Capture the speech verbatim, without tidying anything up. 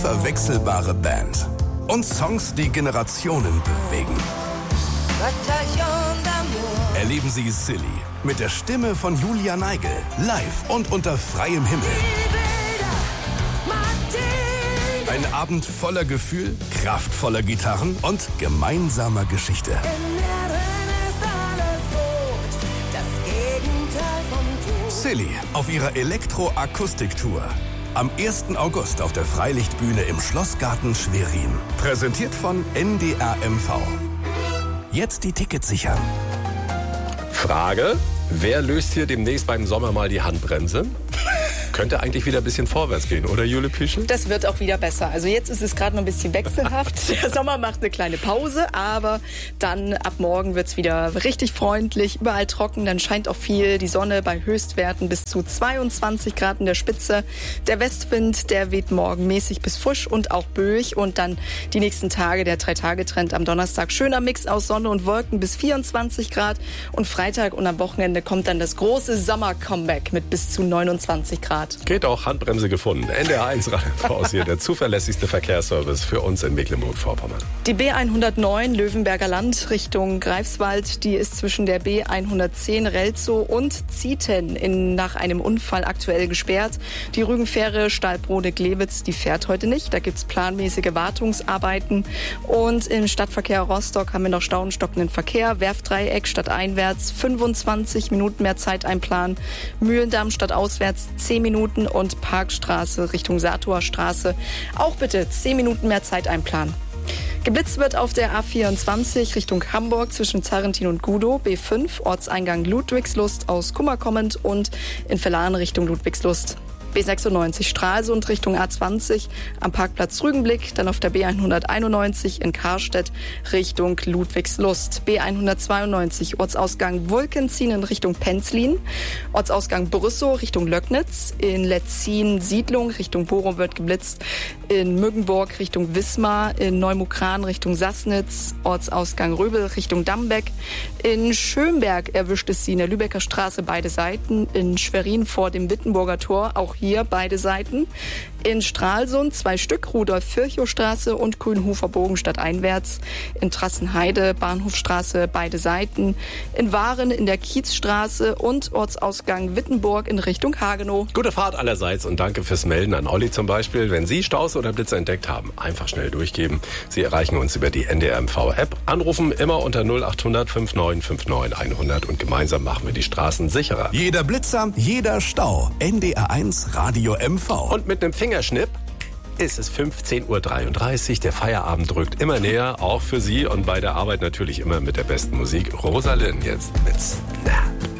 Verwechselbare Band und Songs, die Generationen bewegen. Erleben Sie Silly mit der Stimme von Julia Neigel live und unter freiem Himmel. Ein Abend voller Gefühl, kraftvoller Gitarren und gemeinsamer Geschichte. Silly auf ihrer Elektro-Akustik-Tour. Am ersten August auf der Freilichtbühne im Schlossgarten Schwerin. Präsentiert von N D R M V. Jetzt die Tickets sichern. Frage, wer löst hier demnächst beim Sommer mal die Handbremse? Könnte eigentlich wieder ein bisschen vorwärts gehen, oder Jule Pischel? Das wird auch wieder besser. Also jetzt ist es gerade noch ein bisschen wechselhaft. Der Sommer macht eine kleine Pause, aber dann ab morgen wird es wieder richtig freundlich, überall trocken. Dann scheint auch viel die Sonne bei Höchstwerten bis zu zweiundzwanzig Grad in der Spitze. Der Westwind, der weht morgen mäßig bis frisch und auch böig. Und dann die nächsten Tage, der Drei-Tage-Trend am Donnerstag. Schöner Mix aus Sonne und Wolken bis vierundzwanzig Grad. Und Freitag und am Wochenende kommt dann das große Sommer-Comeback mit bis zu neunundzwanzig Grad. Geht auch, Handbremse gefunden. N D R eins raus hier, der zuverlässigste Verkehrsservice für uns in Mecklenburg-Vorpommern. Die B hundertneun Löwenberger Land Richtung Greifswald, die ist zwischen der B hundertzehn Relzow und Zieten in, nach einem Unfall aktuell gesperrt. Die Rügenfähre Stahlbrode-Glewitz, die fährt heute nicht. Da gibt es planmäßige Wartungsarbeiten. Und im Stadtverkehr Rostock haben wir noch Stau und stockenden Verkehr. Werftdreieck stadteinwärts fünfundzwanzig Minuten mehr Zeit einplanen. Mühlendamm stadtauswärts zehn Minuten und Parkstraße Richtung Satorner Straße auch bitte zehn Minuten mehr Zeit einplanen. Geblitzt wird auf der A vierundzwanzig Richtung Hamburg zwischen Zarrentin und Gudow, B fünf, Ortseingang Ludwigslust aus Kummer kommend und in Verlan Richtung Ludwigslust. B sechsundneunzig Stralsund Richtung A zwanzig am Parkplatz Rügenblick, dann auf der B hunderteinundneunzig in Karstedt Richtung Ludwigslust. B hundertzweiundneunzig Ortsausgang Wulkenzien in Richtung Penzlin, Ortsausgang Brüssow Richtung Löcknitz, in Letzin Siedlung Richtung Bochum wird geblitzt, in Müggenburg Richtung Wismar, in Neumukran Richtung Sassnitz, Ortsausgang Röbel Richtung Dambeck, in Schönberg erwischt es sie in der Lübecker Straße beide Seiten, in Schwerin vor dem Wittenburger Tor auch hier beide Seiten. In Stralsund zwei Stück, Rudolf-Virchow-Straße und Grünhofer-Bogen stadteinwärts. In Trassenheide, Bahnhofstraße, beide Seiten. In Waren in der Kiezstraße und Ortsausgang Wittenburg in Richtung Hagenow. Gute Fahrt allerseits und danke fürs Melden an Olli zum Beispiel. Wenn Sie Staus oder Blitze entdeckt haben, einfach schnell durchgeben. Sie erreichen uns über die N D R M V-App. Anrufen immer unter null acht hundert neunundfünfzig neunundfünfzig hundert und gemeinsam machen wir die Straßen sicherer. Jeder Blitzer, jeder Stau. N D R eins Radio M V. Und mit einem Fingerschnipp ist es fünfzehn Uhr dreiunddreißig. Der Feierabend rückt immer näher, auch für Sie und bei der Arbeit natürlich immer mit der besten Musik. Rosalind jetzt mit Snap.